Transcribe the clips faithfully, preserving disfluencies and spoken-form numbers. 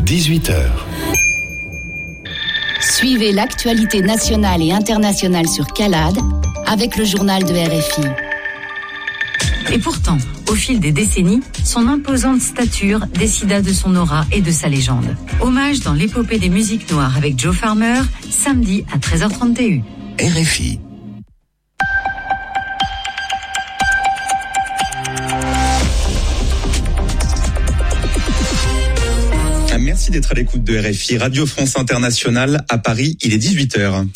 dix-huit heures. Suivez l'actualité nationale et internationale sur CALAD avec le journal de R F I. Et pourtant, au fil des décennies, son imposante stature décida de son aura et de sa légende. Hommage dans l'épopée des musiques noires avec Joe Farmer, samedi à treize heures trente et une. R F I. Merci d'être à l'écoute de R F I, Radio France Internationale. À Paris, il est dix-huit heures.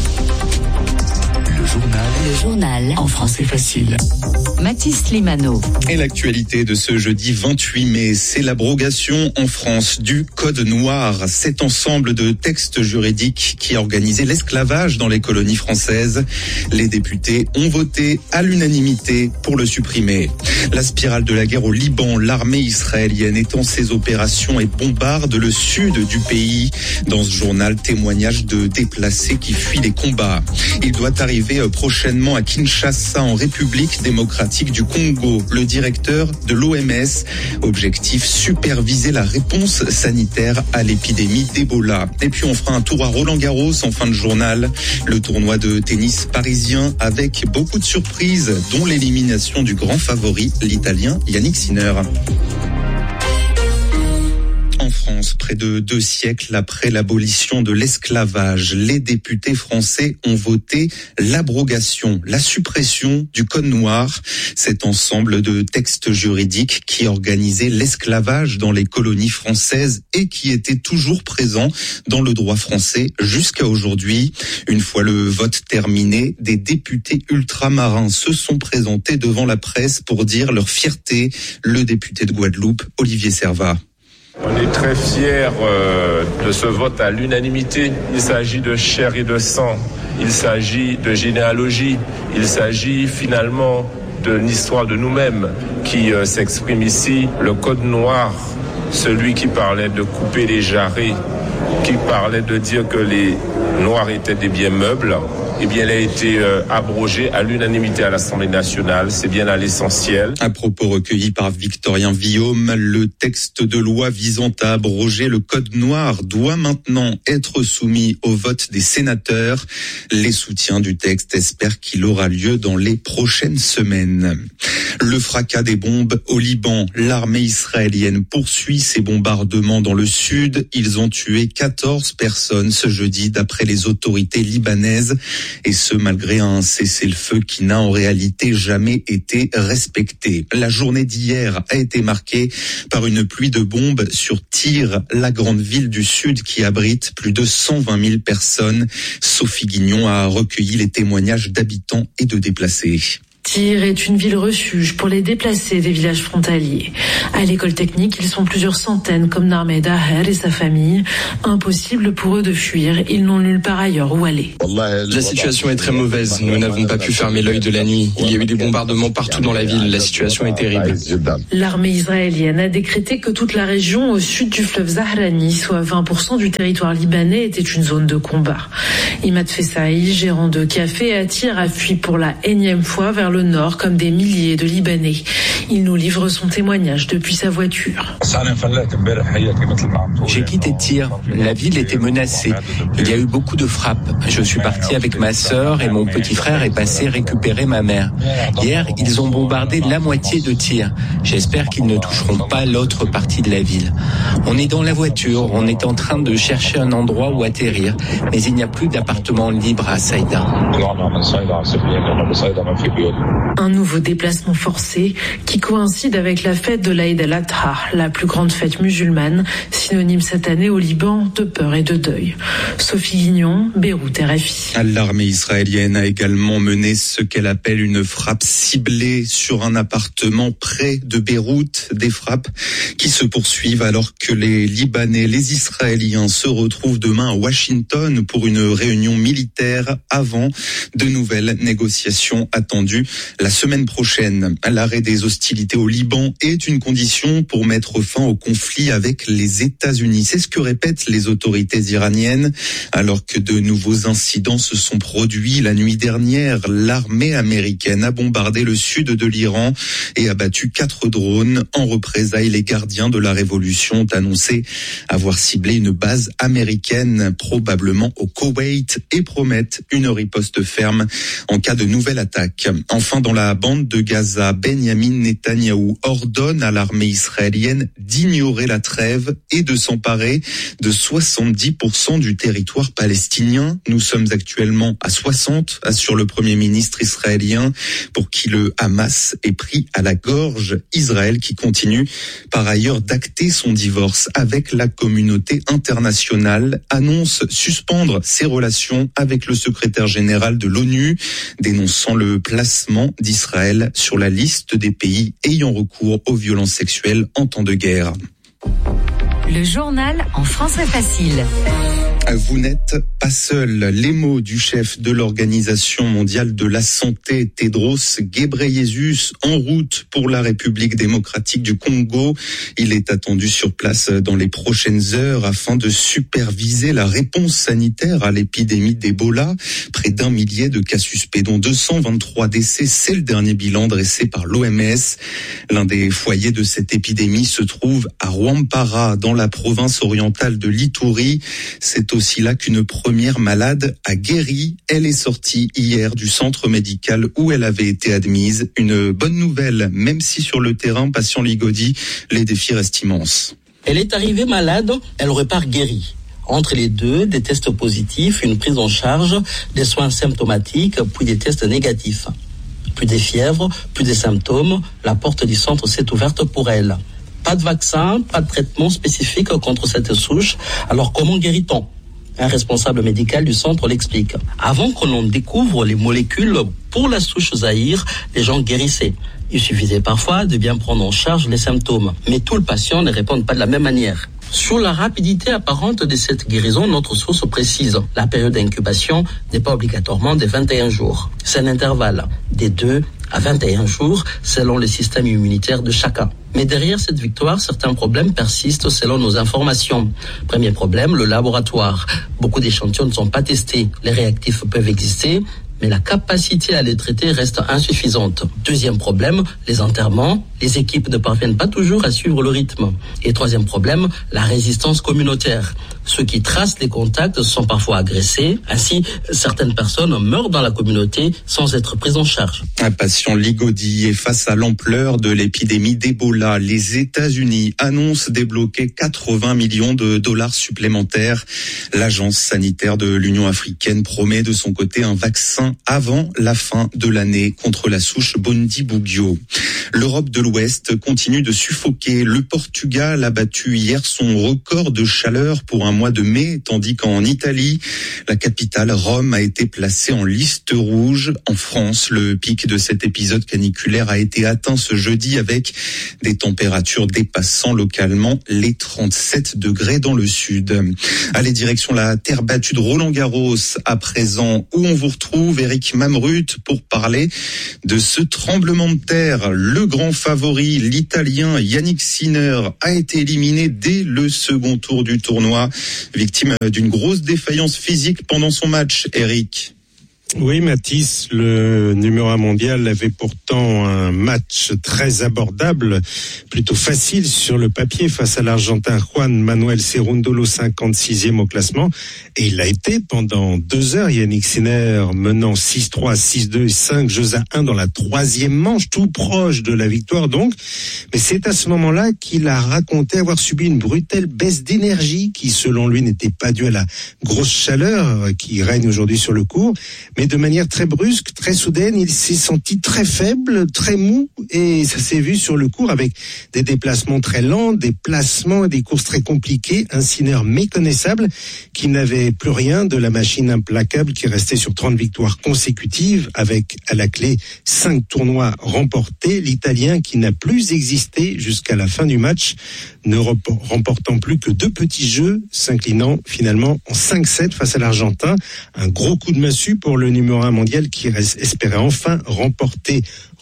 Le journal. Le journal. En français facile. Mathis Limano. Et l'actualité de ce jeudi vingt-huit mai, c'est l'abrogation en France du Code noir, cet ensemble de textes juridiques qui organisait l'esclavage dans les colonies françaises. Les députés ont voté à l'unanimité pour le supprimer. La spirale de la guerre au Liban, l'armée israélienne étend ses opérations et bombarde le sud du pays. Dans ce journal, témoignage de déplacés qui fuient les combats. Il doit arriver prochainement à Kinshasa, en République démocratique du Congo. Le directeur de l'O M S, objectif superviser la réponse sanitaire à l'épidémie d'Ebola. Et puis on fera un tour à Roland-Garros en fin de journal. Le tournoi de tennis parisien avec beaucoup de surprises, dont l'élimination du grand favori, l'Italien Yannick Sinner. En France, près de deux siècles après l'abolition de l'esclavage, les députés français ont voté l'abrogation, la suppression du Code noir, cet ensemble de textes juridiques qui organisait l'esclavage dans les colonies françaises et qui était toujours présent dans le droit français jusqu'à aujourd'hui. Une fois le vote terminé, des députés ultramarins se sont présentés devant la presse pour dire leur fierté. Le député de Guadeloupe, Olivier Servat. On est très fiers euh, de ce vote à l'unanimité. Il s'agit de chair et de sang. Il s'agit de généalogie. Il s'agit finalement de l'histoire de nous-mêmes qui euh, s'exprime ici. Le Code noir, celui qui parlait de couper les jarrets, qui parlait de dire que les noirs étaient des biens meubles, eh bien, elle a été euh, abrogée à l'unanimité à l'Assemblée nationale. C'est bien là l'essentiel. À propos recueillis par Victorien Villaume, le texte de loi visant à abroger le Code noir doit maintenant être soumis au vote des sénateurs. Les soutiens du texte espèrent qu'il aura lieu dans les prochaines semaines. Le fracas des bombes au Liban. L'armée israélienne poursuit ses bombardements dans le sud. Ils ont tué quatorze personnes ce jeudi d'après les autorités libanaises. Et ce, malgré un cessez-le-feu qui n'a en réalité jamais été respecté. La journée d'hier a été marquée par une pluie de bombes sur Tyr, la grande ville du sud qui abrite plus de cent vingt mille personnes. Sophie Guignon a recueilli les témoignages d'habitants et de déplacés. Tyr est une ville refuge pour les déplacés des villages frontaliers. À l'école technique, ils sont plusieurs centaines, comme Narmed Daher et sa famille. Impossible pour eux de fuir, ils n'ont nulle part ailleurs où aller. La situation est très mauvaise, nous n'avons pas pu fermer l'œil de la nuit. Il y a eu des bombardements partout dans la ville, la situation est terrible. L'armée israélienne a décrété que toute la région au sud du fleuve Zahrani, soit vingt pour cent du territoire libanais, était une zone de combat. Imad Fessaï, gérant de café à Tyr, a fui pour la énième fois vers le nord comme des milliers de Libanais. Il nous livre son témoignage depuis sa voiture. J'ai quitté Tyr. La ville était menacée. Il y a eu beaucoup de frappes. Je suis parti avec ma sœur et mon petit frère est passé récupérer ma mère. Hier, ils ont bombardé la moitié de Tyr. J'espère qu'ils ne toucheront pas l'autre partie de la ville. On est dans la voiture, on est en train de chercher un endroit où atterrir, mais il n'y a plus d'appartement libre à Saïda. Un nouveau déplacement forcé qui coïncide avec la fête de l'Aïd al-Adha, la plus grande fête musulmane, synonyme cette année au Liban de peur et de deuil. Sophie Guignon, Beyrouth, R F I. L'armée israélienne a également mené ce qu'elle appelle une frappe ciblée sur un appartement près de Beyrouth. Des frappes qui se poursuivent alors que les Libanais, les Israéliens se retrouvent demain à Washington pour une réunion militaire avant de nouvelles négociations attendues la semaine prochaine. À l'arrêt des hostilités hostilités au Liban est une condition pour mettre fin au conflit avec les États-Unis. C'est ce que répètent les autorités iraniennes alors que de nouveaux incidents se sont produits la nuit dernière. L'armée américaine a bombardé le sud de l'Iran et abattu quatre drones. En représailles, les gardiens de la révolution ont annoncé avoir ciblé une base américaine, probablement au Koweït, et promettent une riposte ferme en cas de nouvelle attaque. Enfin, dans la bande de Gaza, Benyamin Netanyahou ordonne à l'armée israélienne d'ignorer la trêve et de s'emparer de soixante-dix pour cent du territoire palestinien. Nous sommes actuellement à soixante, assure le premier ministre israélien, pour qui le Hamas est pris à la gorge. Israël qui continue par ailleurs d'acter son divorce avec la communauté internationale, annonce suspendre ses relations avec le secrétaire général de l'ONU, dénonçant le placement d'Israël sur la liste des pays ayant recours aux violences sexuelles en temps de guerre. Le journal en français facile. Vous n'êtes pas seul. Les mots du chef de l'Organisation mondiale de la santé, Tedros Ghebreyesus, en route pour la République démocratique du Congo. Il est attendu sur place dans les prochaines heures afin de superviser la réponse sanitaire à l'épidémie d'Ebola. Près d'un millier de cas suspects, dont deux cent vingt-trois décès. C'est le dernier bilan dressé par l'O M S. L'un des foyers de cette épidémie se trouve à Rwampara, dans la province orientale de l'Ituri. C'est aussi là qu'une première malade a guéri. Elle est sortie hier du centre médical où elle avait été admise. Une bonne nouvelle, même si sur le terrain, patient Ligodi, les défis restent immenses. Elle est arrivée malade, elle repart guérie. Entre les deux, des tests positifs, une prise en charge, des soins symptomatiques, puis des tests négatifs. Plus de fièvre, plus de symptômes, la porte du centre s'est ouverte pour elle. Pas de vaccin, pas de traitement spécifique contre cette souche. Alors comment guérit-on ? Un responsable médical du centre l'explique. Avant que l'on découvre les molécules pour la souche Zaïre, les gens guérissaient. Il suffisait parfois de bien prendre en charge les symptômes. Mais tous les patients ne répondent pas de la même manière. Sur la rapidité apparente de cette guérison, notre source précise. La période d'incubation n'est pas obligatoirement de vingt et un jours. C'est un intervalle des deux à vingt et un jours selon le système immunitaire de chacun. Mais derrière cette victoire, certains problèmes persistent selon nos informations. Premier problème, le laboratoire. Beaucoup d'échantillons ne sont pas testés. Les réactifs peuvent exister, mais la capacité à les traiter reste insuffisante. Deuxième problème, les enterrements. Les équipes ne parviennent pas toujours à suivre le rythme. Et troisième problème, la résistance communautaire. Ceux qui tracent les contacts sont parfois agressés. Ainsi, certaines personnes meurent dans la communauté sans être prises en charge. Un patient Ligodi est face à l'ampleur de l'épidémie d'Ebola. Les États-Unis annoncent débloquer quatre-vingts millions de dollars supplémentaires. L'agence sanitaire de l'Union africaine promet de son côté un vaccin avant la fin de l'année contre la souche Bundibugyo. L'Europe de l'Ouest continue de suffoquer. Le Portugal a battu hier son record de chaleur pour un mois de mai, tandis qu'en Italie, la capitale Rome a été placée en liste rouge. En France, le pic de cet épisode caniculaire a été atteint ce jeudi avec des températures dépassant localement les trente-sept degrés dans le sud. Allez, direction la terre battue de Roland-Garros à présent, où on vous retrouve Eric Mamrut pour parler de ce tremblement de terre. Le grand favori, l'Italien Yannick Sinner, a été éliminé dès le second tour du tournoi, victime d'une grosse défaillance physique pendant son match. Eric. Oui, Mathis, le numéro un mondial avait pourtant un match très abordable, plutôt facile sur le papier face à l'Argentin Juan Manuel Cerúndolo, cinquante-sixième au classement. Et il a été pendant deux heures, Yannick Sinner menant six trois, six deux, cinq jeux à un dans la troisième manche, tout proche de la victoire donc. Mais c'est à ce moment-là qu'il a raconté avoir subi une brutale baisse d'énergie qui, selon lui, n'était pas due à la grosse chaleur qui règne aujourd'hui sur le court. Mais de manière très brusque, très soudaine, il s'est senti très faible, très mou, et ça s'est vu sur le court avec des déplacements très lents, des placements et des courses très compliquées, un Sinner méconnaissable qui n'avait plus rien de la machine implacable qui restait sur trente victoires consécutives, avec à la clé cinq tournois remportés, l'Italien qui n'a plus existé jusqu'à la fin du match, ne remportant plus que deux petits jeux, s'inclinant finalement en cinq sept face à l'Argentin. Un gros coup de massue pour le numéro un mondial qui espérait enfin remporter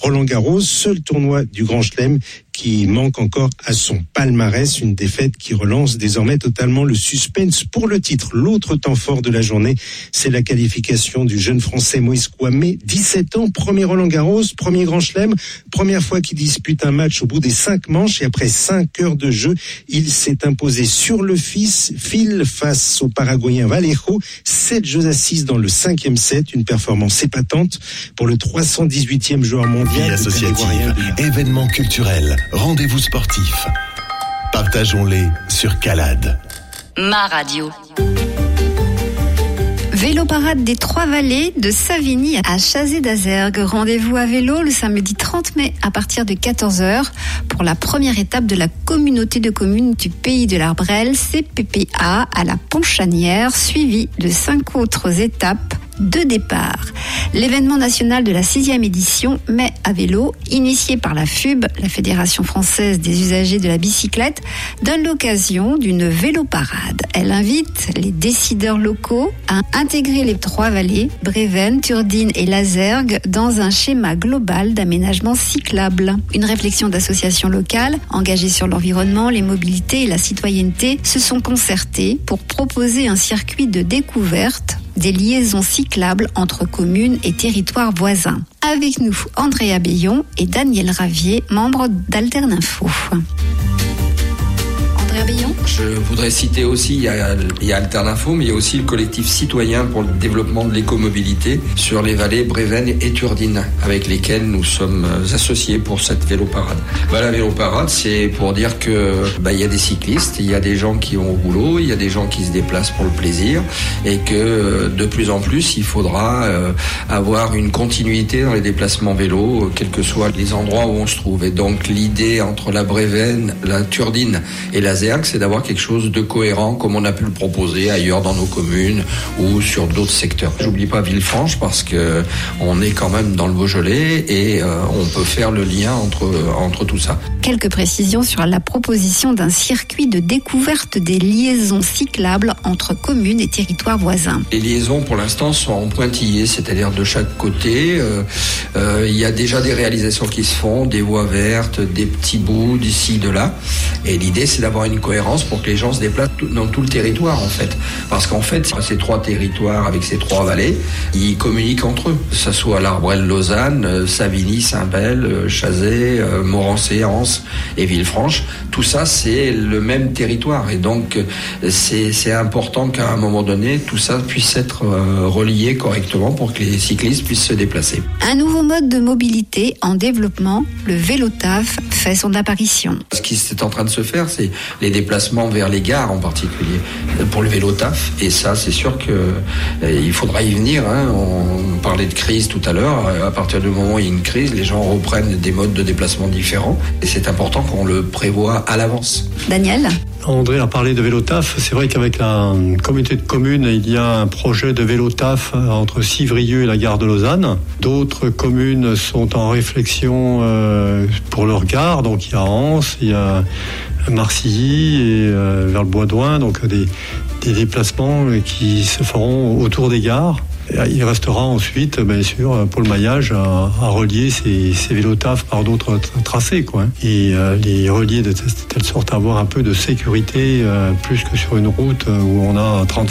Roland-Garros, seul tournoi du Grand Chelem qui manque encore à son palmarès, une défaite qui relance désormais totalement le suspense pour le titre. L'autre temps fort de la journée, c'est la qualification du jeune Français Moïse Kouamé, dix-sept ans, premier Roland-Garros, premier Grand Chelem, première fois qu'il dispute un match au bout des cinq manches et après cinq heures de jeu, il s'est imposé sur le fils, fil face au Paraguayen Vallejo, sept jeux à six dans le cinquième set, une performance épatante pour le trois cent dix-huitième joueur mondial. Vie associative, événements culturels, rendez-vous sportifs. Partageons-les sur Calade. Ma radio. Vélo parade des Trois-Vallées de Savigny à Chazé-d'Azergues. Rendez-vous à vélo le samedi trente mai à partir de quatorze heures pour la première étape de la communauté de communes du Pays de l'Arbrel, C P P A, à la Ponchanière, suivie de cinq autres étapes de départ. L'événement national de la sixième édition Mai à vélo, initié par la F U B, la Fédération française des usagers de la bicyclette, donne l'occasion d'une vélo-parade. Elle invite les décideurs locaux à intégrer les Trois-Vallées, Brévennes, Turdines et Lazergues dans un schéma global d'aménagement cyclable. Une réflexion d'associations locales engagées sur l'environnement, les mobilités et la citoyenneté se sont concertées pour proposer un circuit de découverte des liaisons cyclables entre communes et territoires voisins. Avec nous, Andrea Beillon et Daniel Ravier, membres d'Altern'Info. Andrea Beillon ? Je voudrais citer aussi, il y a, il y a Altern'Info, mais il y a aussi le collectif citoyen pour le développement de l'écomobilité sur les vallées Brévennes et Turdines, avec lesquels nous sommes associés pour cette vélo-parade. Bah, la vélo-parade, c'est pour dire que bah, il y a des cyclistes, il y a des gens qui vont au boulot, il y a des gens qui se déplacent pour le plaisir, et que de plus en plus, il faudra euh, avoir une continuité dans les déplacements vélo, quels que soient les endroits où on se trouve. Et donc l'idée entre la Brévenne, la Turdine et la Zergue, c'est d'avoir quelque chose de cohérent comme on a pu le proposer ailleurs dans nos communes ou sur d'autres secteurs. J'oublie pas Villefranche parce que on est quand même dans le Beaujolais et euh, on peut faire le lien entre, entre tout ça. Quelques précisions sur la proposition d'un circuit de découverte des liaisons cyclables entre communes et territoires voisins. Les liaisons pour l'instant sont en pointillés, c'est-à-dire de chaque côté. Euh, euh, il y a déjà des réalisations qui se font, des voies vertes, des petits bouts d'ici, de là. Et l'idée, c'est d'avoir une cohérence pour que les gens se déplacent dans tout le territoire, en fait. Parce qu'en fait, ces trois territoires, avec ces trois vallées, ils communiquent entre eux. Que ce soit l'Arbrel-Lausanne, Savigny, Saint-Bel, Chazé, Morançay, Anse et Villefranche. Tout ça, c'est le même territoire. Et donc, c'est, c'est important qu'à un moment donné, tout ça puisse être euh, relié correctement pour que les cyclistes puissent se déplacer. Un nouveau mode de mobilité en développement, le vélo-taf, fait son apparition. Ce qui est en train de se faire, c'est les déplacements vers les gares en particulier, pour le vélo-taf. Et ça, c'est sûr qu'il euh, faudra y venir. Hein. On parlait de crise tout à l'heure. À partir du moment où il y a une crise, les gens reprennent des modes de déplacement différents. Et c'est important qu'on le prévoit à l'avance. Daniel ? André a parlé de vélo-taf. C'est vrai qu'avec la communauté de communes, il y a un projet de vélo-taf entre Civrieux et la gare de Lausanne. D'autres communes sont en réflexion euh, pour leur gare. Donc il y a Anse, il y a Marcilly et euh, vers le Bois-d'Oing. Donc des, des déplacements qui se feront autour des gares. Il restera ensuite, bien sûr, pour le maillage, à, à relier ces, ces vélo-taf par d'autres tra- tracés, quoi. Et euh, les relier de telle sorte à avoir un peu de sécurité, euh, plus que sur une route où on a trente